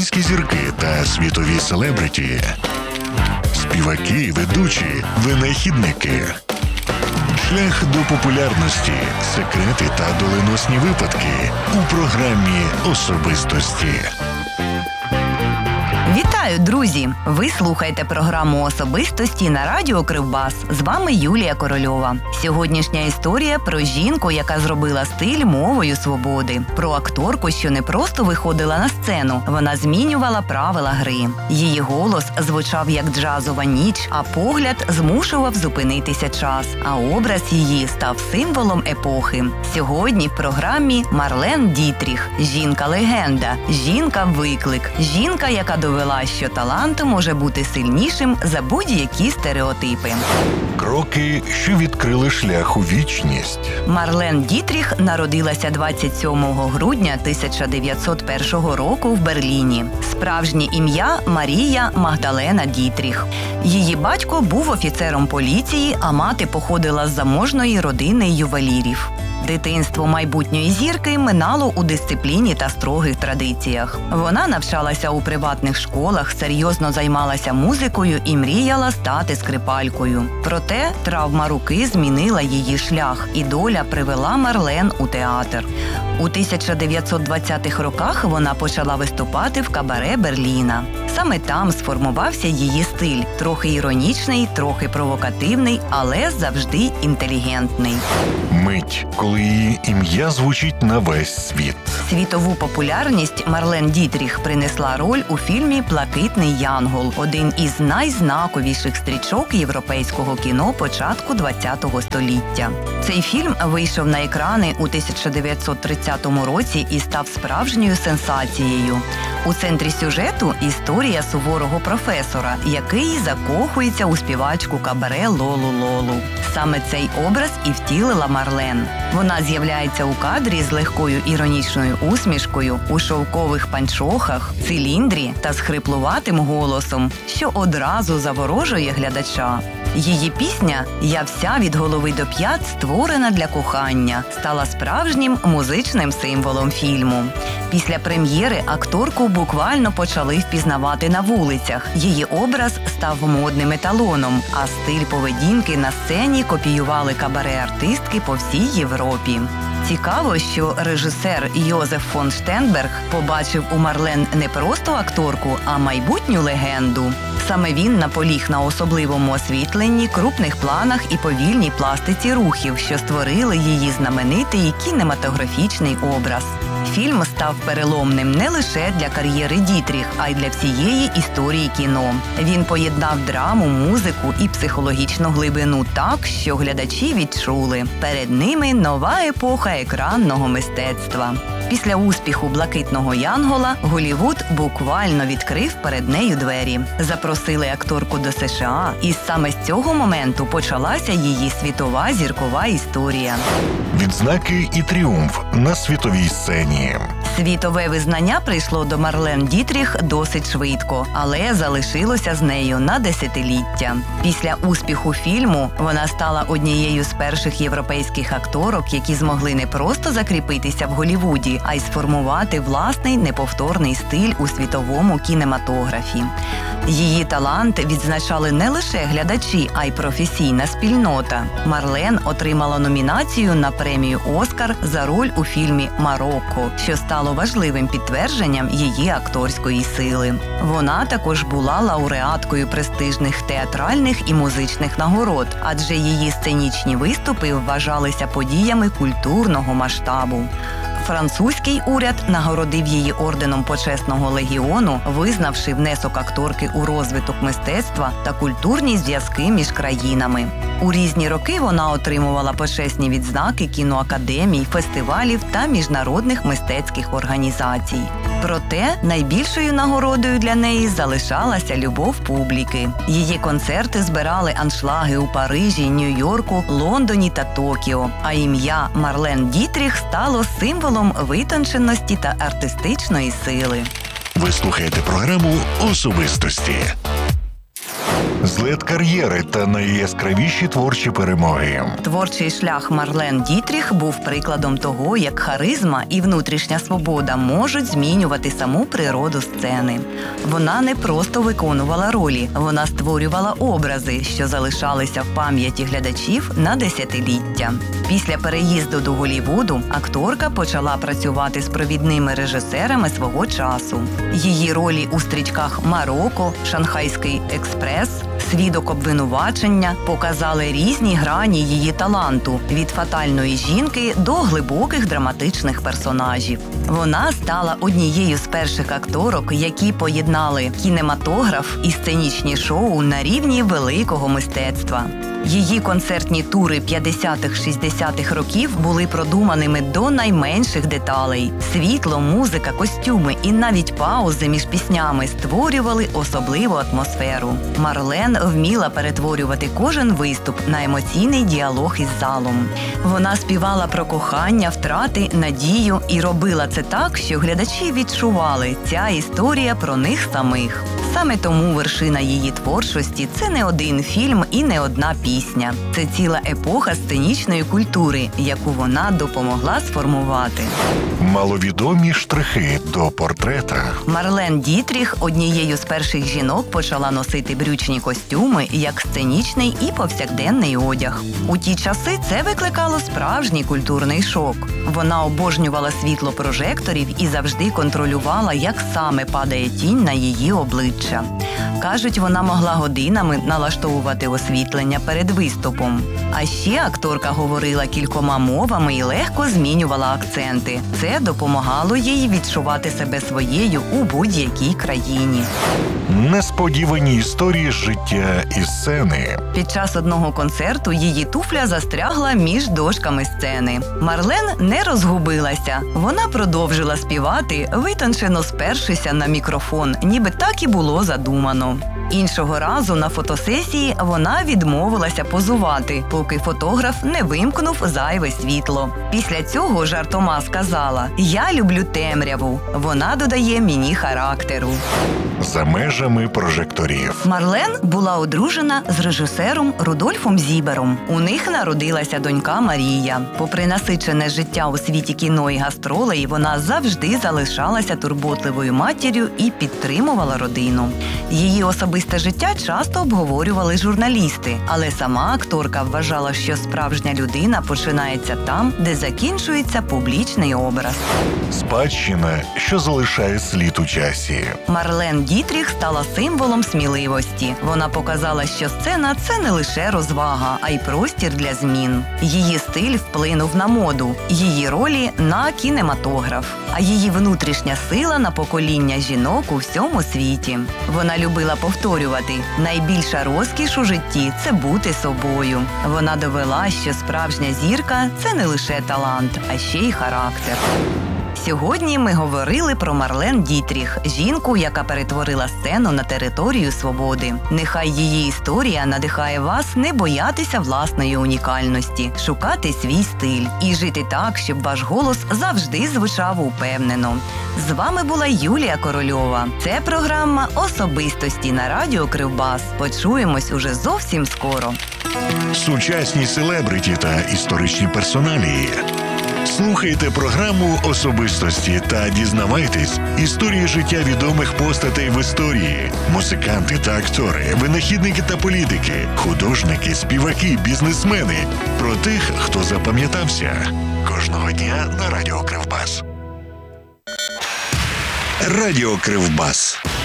Українські зірки та світові селебриті, співаки, ведучі, винахідники. Шлях до популярності, секрети та доленосні випадки у програмі «Особистості». Вітаю, друзі! Ви слухаєте програму «Особистості» на радіо Кривбас. З вами Юлія Корольова. Сьогоднішня історія про жінку, яка зробила стиль мовою свободи. Про акторку, що не просто виходила на сцену, вона змінювала правила гри. Її голос звучав як джазова ніч, а погляд змушував зупинитися час. А образ її став символом епохи. Сьогодні в програмі Марлен Дітріх. Жінка-легенда, жінка-виклик, жінка, яка довела, що талант може бути сильнішим за будь-які стереотипи. Кроки, що відкрили шлях у вічність. Марлен Дітріх народилася 27 грудня 1901 року в Берліні. Справжнє ім'я – Марія Магдалена Дітріх. Її батько був офіцером поліції, а мати походила з заможної родини ювелірів. Дитинство майбутньої зірки минало у дисципліні та строгих традиціях. Вона навчалася у приватних школах, серйозно займалася музикою і мріяла стати скрипалькою. Проте травма руки змінила її шлях, і доля привела Марлен у театр. У 1920-х роках вона почала виступати в кабаре Берліна. Саме там сформувався її стиль – трохи іронічний, трохи провокативний, але завжди інтелігентний. Мить, коли її ім'я звучить на весь світ. Світову популярність Марлен Дітріх принесла роль у фільмі «Блакитний Янгол» – один із найзнаковіших стрічок європейського кіно початку ХХ століття. Цей фільм вийшов на екрани у 1930 році і став справжньою сенсацією. У центрі сюжету – історія суворого професора, який закохується у співачку кабаре Лолу Лолу. Саме цей образ і втілила Марлен. Вона з'являється у кадрі з легкою іронічною усмішкою, у шовкових панчохах, циліндрі та з хриплуватим голосом, що одразу заворожує глядача. Її пісня «Я вся від голови до п'ят створена для кохання» стала справжнім музичним символом фільму. Після прем'єри акторку буквально почали впізнавати на вулицях. Її образ став модним еталоном, а стиль поведінки на сцені копіювали кабаре-артистки по всій Європі. Цікаво, що режисер Йозеф фон Штенберг побачив у Марлен не просто акторку, а майбутню легенду. Саме він наполіг на особливому освітленні, крупних планах і повільній пластиці рухів, що створили її знаменитий кінематографічний образ. Фільм став переломним не лише для кар'єри Дітріх, а й для всієї історії кіно. Він поєднав драму, музику і психологічну глибину так, що глядачі відчули – перед ними нова епоха екранного мистецтва. Після успіху «Блакитного Янгола» Голлівуд буквально відкрив перед нею двері. Запросили акторку до США, і саме з цього моменту почалася її світова зіркова історія. Відзнаки і тріумф на світовій сцені. Світове визнання прийшло до Марлен Дітріх досить швидко, але залишилося з нею на десятиліття. Після успіху фільму вона стала однією з перших європейських акторок, які змогли не просто закріпитися в Голлівуді, а й сформувати власний неповторний стиль у світовому кінематографі. Її талант відзначали не лише глядачі, а й професійна спільнота. Марлен отримала номінацію на премію «Оскар» за роль у фільмі «Марокко», що стало важливим підтвердженням її акторської сили. Вона також була лауреаткою престижних театральних і музичних нагород, адже її сценічні виступи вважалися подіями культурного масштабу. Французький уряд нагородив її орденом Почесного легіону, визнавши внесок акторки у розвиток мистецтва та культурні зв'язки між країнами. У різні роки вона отримувала почесні відзнаки кіноакадемій, фестивалів та міжнародних мистецьких організацій. Проте найбільшою нагородою для неї залишалася любов публіки. Її концерти збирали аншлаги у Парижі, Нью-Йорку, Лондоні та Токіо, а ім'я Марлен Дітріх стало символом витонченості та артистичної сили. Ви слухаєте програму «Особистості». Злет кар'єри та найяскравіші творчі перемоги. Творчий шлях Марлен Дітріх був прикладом того, як харизма і внутрішня свобода можуть змінювати саму природу сцени. Вона не просто виконувала ролі, вона створювала образи, що залишалися в пам'яті глядачів на десятиліття. Після переїзду до Голлівуду акторка почала працювати з провідними режисерами свого часу. Її ролі у стрічках «Марокко», «Шанхайський експрес», «Свідок обвинувачення» показали різні грані її таланту – від фатальної жінки до глибоких драматичних персонажів. Вона стала однією з перших акторок, які поєднали кінематограф і сценічні шоу на рівні великого мистецтва. Її концертні тури 50-х-60-х років були продуманими до найменших деталей. Світло, музика, костюми і навіть паузи між піснями створювали особливу атмосферу. Марлен вміла перетворювати кожен виступ на емоційний діалог із залом. Вона співала про кохання, втрати, надію і робила це так, що глядачі відчували – ця історія про них самих. Саме тому вершина її творчості – це не один фільм і не одна пісня. Це ціла епоха сценічної культури, яку вона допомогла сформувати. Маловідомі штрихи до портрета. Марлен Дітріх однією з перших жінок почала носити брючні костюми як сценічний і повсякденний одяг. У ті часи це викликало справжній культурний шок. Вона обожнювала світло прожекторів і завжди контролювала, як саме падає тінь на її обличчя. Кажуть, вона могла годинами налаштовувати освітлення перед виступом. А ще акторка говорила кількома мовами і легко змінювала акценти. Це допомагало їй відчувати себе своєю у будь-якій країні. Несподівані історії з життя і сцени. Під час одного концерту її туфля застрягла між дошками сцени. Марлен не розгубилася. Вона продовжила співати, витончено спершися на мікрофон, ніби так і було задумано. Іншого разу на фотосесії вона відмовилася позувати, поки фотограф не вимкнув зайве світло. Після цього жартома сказала: «Я люблю темряву, вона додає мені характеру». За межами прожекторів. Марлен була одружена з режисером Рудольфом Зібером. У них народилася донька Марія. Попри насичене життя у світі кіно і гастролей, вона завжди залишалася турботливою матір'ю і підтримувала родину. Її особисте життя часто обговорювали журналісти, але сама акторка вважала, що справжня людина починається там, де закінчується публічний образ. Спадщина, що залишає слід у часі. Марлен Дітріх стала символом сміливості. Вона показала, що сцена – це не лише розвага, а й простір для змін. Її стиль вплинув на моду, її ролі – на кінематограф, а її внутрішня сила – на покоління жінок у всьому світі. Вона любила повторювати: найбільша розкіш у житті – це бути собою. Вона довела, що справжня зірка – це не лише талант, а ще й характер. Сьогодні ми говорили про Марлен Дітріх, жінку, яка перетворила сцену на територію свободи. Нехай її історія надихає вас не боятися власної унікальності, шукати свій стиль і жити так, щоб ваш голос завжди звучав упевнено. З вами була Юлія Корольова. Це програма «Особистості» на радіо Кривбас. Почуємось уже зовсім скоро. Сучасні селебриті та історичні персоналії. Слухайте програму «Особистості» та дізнавайтесь історії життя відомих постатей в історії. Музиканти та актори, винахідники та політики, художники, співаки, бізнесмени. Про тих, хто запам'ятався. Кожного дня на радіо Кривбас. Радіо Кривбас.